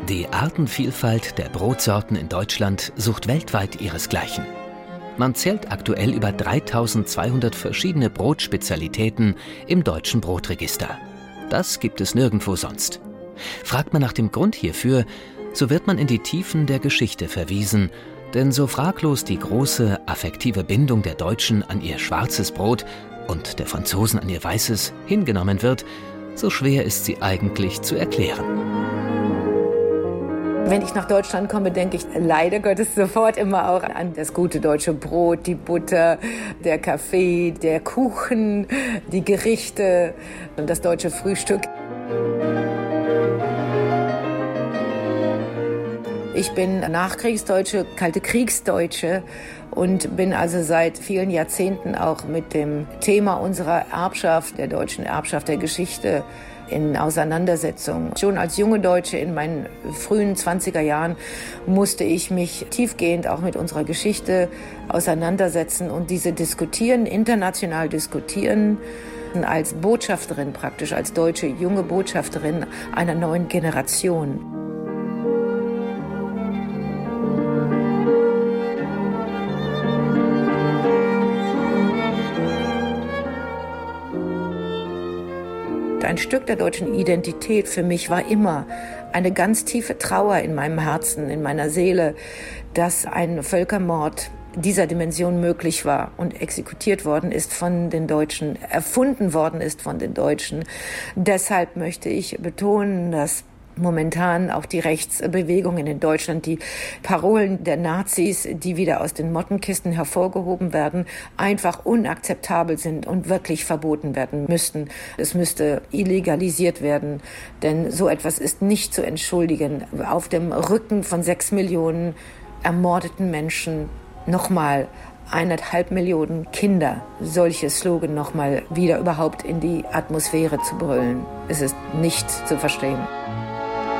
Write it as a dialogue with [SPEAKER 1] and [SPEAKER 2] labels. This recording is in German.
[SPEAKER 1] Die Artenvielfalt der Brotsorten in Deutschland sucht weltweit ihresgleichen. Man zählt aktuell über 3200 verschiedene Brotspezialitäten im deutschen Brotregister. Das gibt es nirgendwo sonst. Fragt man nach dem Grund hierfür, so wird man in die Tiefen der Geschichte verwiesen, denn so fraglos die große affektive Bindung der Deutschen an ihr schwarzes Brot und der Franzosen an ihr weißes hingenommen wird, so schwer ist sie eigentlich zu erklären.
[SPEAKER 2] Wenn ich nach Deutschland komme, denke ich leider Gottes sofort immer auch an das gute deutsche Brot, die Butter, der Kaffee, der Kuchen, die Gerichte und das deutsche Frühstück. Ich bin Nachkriegsdeutsche, kalte Kriegsdeutsche und bin also seit vielen Jahrzehnten auch mit dem Thema unserer Erbschaft, der deutschen Erbschaft, der Geschichte in Auseinandersetzung. Schon als junge Deutsche in meinen frühen 20er Jahren musste ich mich tiefgehend auch mit unserer Geschichte auseinandersetzen und diese diskutieren, international diskutieren, als Botschafterin praktisch, als deutsche junge Botschafterin einer neuen Generation. Ein Stück der deutschen Identität für mich war immer eine ganz tiefe Trauer in meinem Herzen, in meiner Seele, dass ein Völkermord dieser Dimension möglich war und exekutiert worden ist von den Deutschen, erfunden worden ist von den Deutschen. Deshalb möchte ich betonen, dass momentan auch die Rechtsbewegungen in Deutschland, die Parolen der Nazis, die wieder aus den Mottenkisten hervorgehoben werden, einfach unakzeptabel sind und wirklich verboten werden müssten. Es müsste illegalisiert werden, denn so etwas ist nicht zu entschuldigen. Auf dem Rücken von 6 Millionen ermordeten Menschen nochmal 1,5 Millionen Kinder, solche Slogan nochmal wieder überhaupt in die Atmosphäre zu brüllen. Es ist nicht zu verstehen.